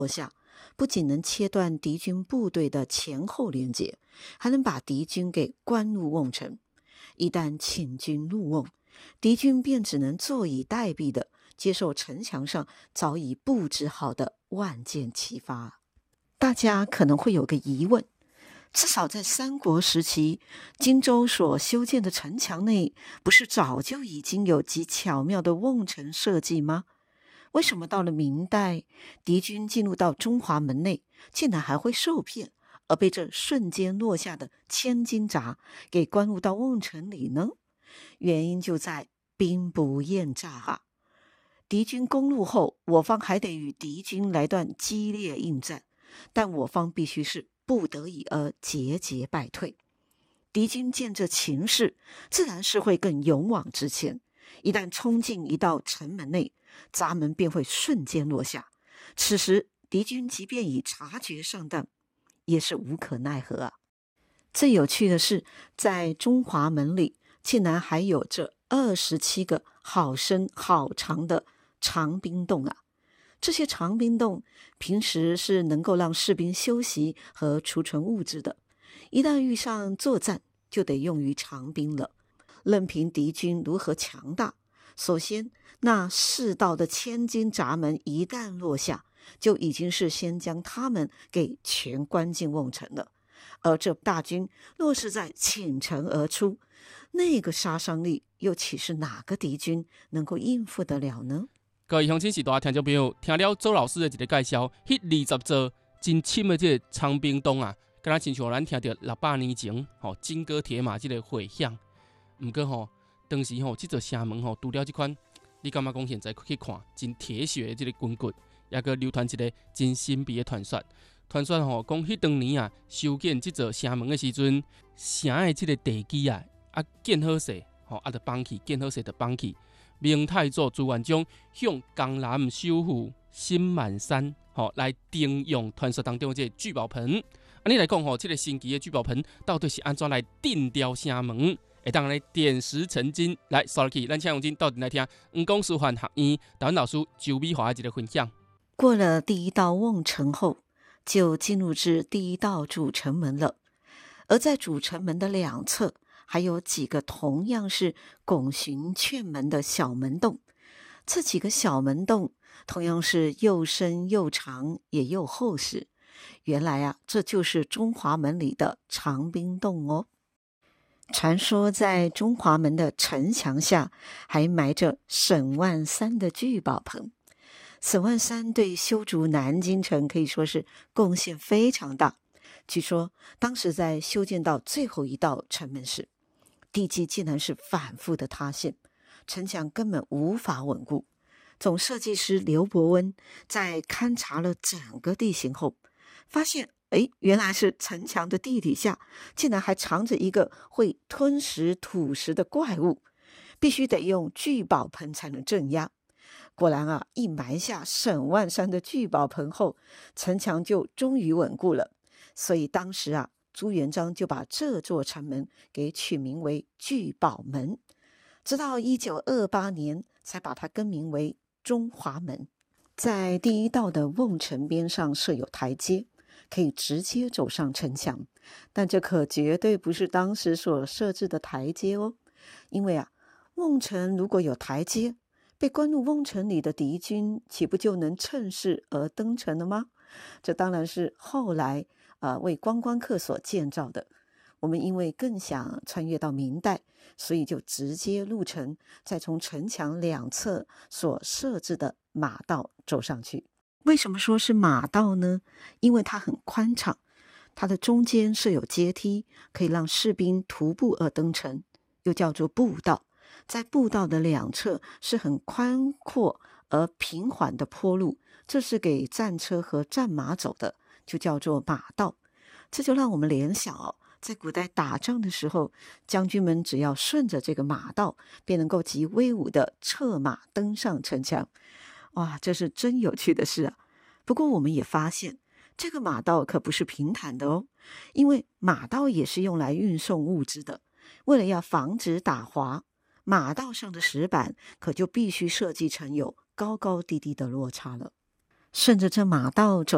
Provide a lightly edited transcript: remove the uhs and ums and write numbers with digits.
下，不仅能切断敌军部队的前后连接，还能把敌军给关入瓮城。一旦侵军入瓮，敌军便只能坐以待毙的接受城墙上早已布置好的万箭齐发。大家可能会有个疑问，至少在三国时期，荆州所修建的城墙内，不是早就已经有极巧妙的瓮城设计吗？为什么到了明代，敌军进入到中华门内，竟然还会受骗，而被这瞬间落下的千斤闸给关入到瓮城里呢？原因就在兵不厌诈啊！敌军攻入后，我方还得与敌军来段激烈应战，但我方必须是不得已而节节败退。敌军见这情势，自然是会更勇往直前。一旦冲进一道城门内，闸门便会瞬间落下。此时敌军即便已察觉上当，也是无可奈何啊。最有趣的是，在中华门里竟然还有这27个好深好长的长兵洞啊！这些长兵洞平时是能够让士兵休息和储存物资的，一旦遇上作战，就得用于长兵了。任凭敌军如何强大，首先那4道的千斤闸门一旦落下，就已经是先将他们给全关进瓮城了。而这大军若是再倾城而出，那个杀伤力又岂是哪个敌军能够应付得了呢？ 各位乡亲时代听众朋友，听了周老师的一个介绍，迄20座真深的这个长兵洞啊，敢若亲像咱听到600年前金戈铁马这个回响。不过当时这座城门除了这款，你感觉讲现在去看真铁血的这个筋骨，也个流传一个真神秘的传说。传说讲迄当年啊，修建这座城门的时阵，城的这个地基啊建好势，就放弃，建好势就放弃。明太祖朱元璋向江南首富辛满山来征用传说当中这个聚宝盆。按你来讲这个神奇的聚宝盆到底是安怎来定掉城门？会当来点石成金。来，扫落去，咱请用金到底来听黄光师范学院导演老师周美华的一个分享。 过了第一道瓮城后，就进入至第一道主城门了。而在主城门的两侧，还有几个同样是拱形券门的小门洞。这几个小门洞同样是又深又长，也又厚实。原来啊，这就是中华门里的长兵洞哦。传说在中华门的城墙下还埋着沈万三的聚宝盆。沈万三对修筑南京城可以说是贡献非常大。据说当时在修建到最后一道城门时，地基竟然是反复的塌陷，城墙根本无法稳固。总设计师刘伯温在勘察了整个地形后，发现原来是城墙的地底下竟然还藏着一个会吞食土石的怪物，必须得用聚宝盆才能镇压。果然啊，一埋下沈万三的聚宝盆后，城墙就终于稳固了。所以当时啊，朱元璋就把这座城门给取名为聚宝门，直到1928年才把它更名为中华门。在第一道的瓮城边上设有台阶，可以直接走上城墙，但这可绝对不是当时所设置的台阶哦。因为啊，瓮城如果有台阶，被关入瓮城里的敌军岂不就能趁势而登城了吗？这当然是后来为观光客所建造的。我们因为更想穿越到明代，所以就直接入城，再从城墙两侧所设置的马道走上去。为什么说是马道呢？因为它很宽敞，它的中间设有阶梯，可以让士兵徒步而登城，又叫做步道。在步道的两侧是很宽阔而平缓的坡路，这是给战车和战马走的，就叫做马道。这就让我们联想在古代打仗的时候，将军们只要顺着这个马道，便能够极威武的策马登上城墙。哇，这是真有趣的事啊！不过我们也发现，这个马道可不是平坦的哦，因为马道也是用来运送物资的。为了要防止打滑，马道上的石板可就必须设计成有高高低低的落差了。顺着这马道走